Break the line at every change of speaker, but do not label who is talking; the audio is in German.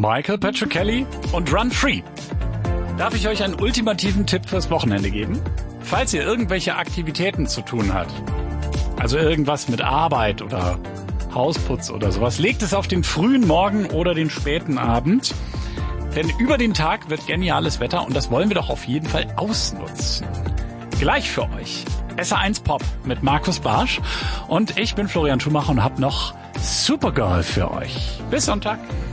Michael Petrocelli und Run Free. Darf ich euch einen ultimativen Tipp fürs Wochenende geben? Falls ihr irgendwelche Aktivitäten zu tun habt, also irgendwas mit Arbeit oder Hausputz oder sowas, legt es auf den frühen Morgen oder den späten Abend. Denn über den Tag wird geniales Wetter und das wollen wir doch auf jeden Fall ausnutzen. Gleich für euch SR1 Pop mit Markus Barsch und ich bin Florian Schumacher und habe noch Supergirl für euch. Bis Sonntag.